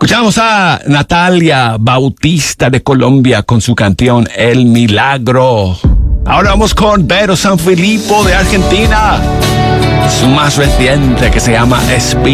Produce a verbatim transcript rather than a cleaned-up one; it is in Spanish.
Escuchamos a Natalia Bautista de Colombia con su canción El Milagro. Ahora vamos con Vero Sanfilippo de Argentina. Su más reciente, que se llama Espíritu.